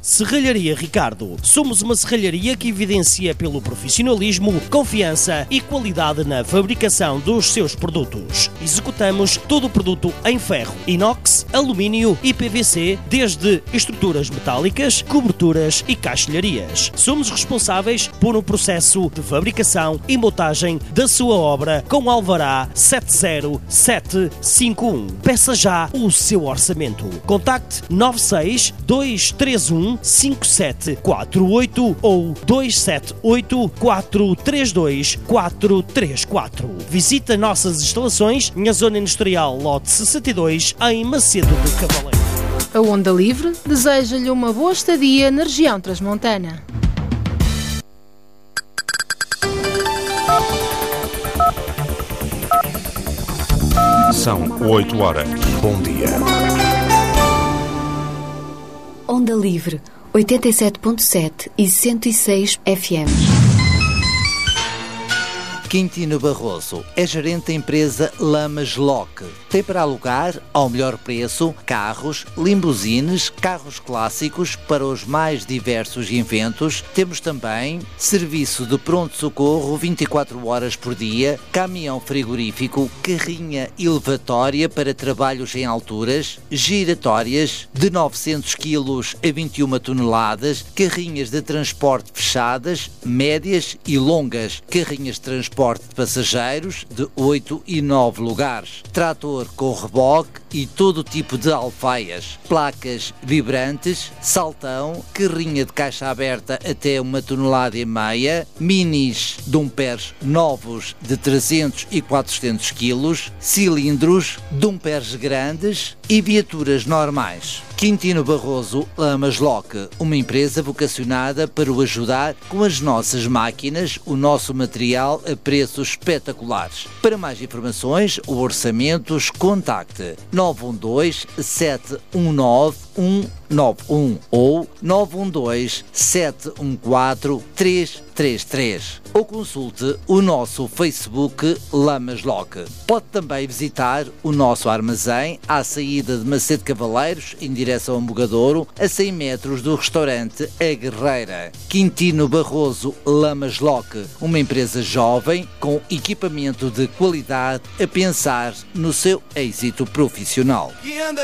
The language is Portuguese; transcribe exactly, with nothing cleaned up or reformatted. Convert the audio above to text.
Serralharia Ricardo. Somos uma serralharia que evidencia pelo profissionalismo, confiança e qualidade na fabricação dos seus produtos. Executamos todo o produto em ferro, inox, alumínio e P V C, desde estruturas metálicas, coberturas e caixilharias. Somos responsáveis por um processo de fabricação e montagem da sua obra com alvará sete zero sete cinco um. Peça já o seu orçamento. Contacte nove seis dois três um cinco sete quatro oito ou dois sete oito quatro três dois quatro três quatro. Visite nossas instalações na Zona Industrial Lote sessenta e dois, em Macedo de Cavaleiro. A Onda Livre deseja-lhe uma boa estadia na região transmontana. São oito horas. Bom dia. Onda Livre, oitenta e sete ponto sete e cento e seis F M. Quintino Barroso é gerente da empresa Lamas Lock. Tem para alugar, ao melhor preço, carros, limusines, carros clássicos para os mais diversos eventos. Temos também serviço de pronto-socorro vinte e quatro horas por dia, caminhão frigorífico, carrinha elevatória para trabalhos em alturas, giratórias de novecentos quilos a vinte e uma toneladas, carrinhas de transporte fechadas, médias e longas, carrinhas de transporte de passageiros de oito e nove lugares, trator com reboque e todo tipo de alfaias, placas vibrantes, saltão, carrinha de caixa aberta até uma tonelada e meia, minis dumperes novos de trezentos e quatrocentos quilos, cilindros, dumperes grandes e viaturas normais. Quintino Barroso Lamas Lock, uma empresa vocacionada para o ajudar com as nossas máquinas, o nosso material a preços espetaculares. Para mais informações ou orçamentos, contacte nove um dois sete um nove um nove um ou nove um dois sete um quatro três três três ou consulte o nosso Facebook Lamas Lock. Pode também visitar o nosso armazém à saída de Macedo de Cavaleiros, em direção a Mogadouro, a cem metros do restaurante A Guerreira. Quintino Barroso Lamas Lock, uma empresa jovem com equipamento de qualidade a pensar no seu êxito profissional.